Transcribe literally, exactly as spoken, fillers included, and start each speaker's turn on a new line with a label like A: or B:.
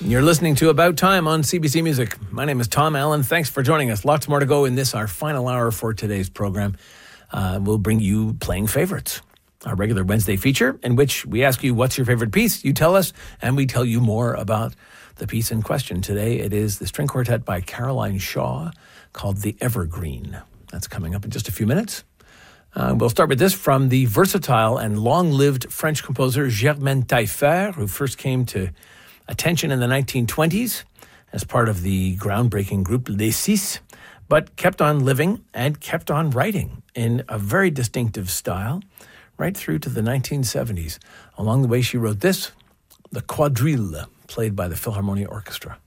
A: You're listening to About Time on C B C Music. My name is Tom Allen. Thanks for joining us. Lots more to go in this, our final hour for today's program. Uh, we'll bring you Playing Favorites, our regular Wednesday feature in which we ask you, what's your favorite piece? You tell us, and we tell you more about the piece in question. Today, it is the string quartet by Caroline Shaw called The Evergreen. That's coming up in just a few minutes. Uh, we'll start with this from the versatile and long-lived French composer Germaine Taillefer, who first came to attention in the nineteen twenties as part of the groundbreaking group Les Six, but kept on living and kept on writing in a very distinctive style right through to the nineteen seventies. Along the way, she wrote this, the Quadrille, played by the Philharmonia Orchestra.